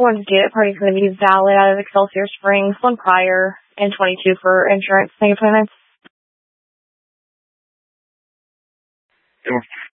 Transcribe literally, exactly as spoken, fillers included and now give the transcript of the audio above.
One's get party's going to be valid out of Excelsior Springs, one prior, and twenty-two for insurance thing appointments. Sure.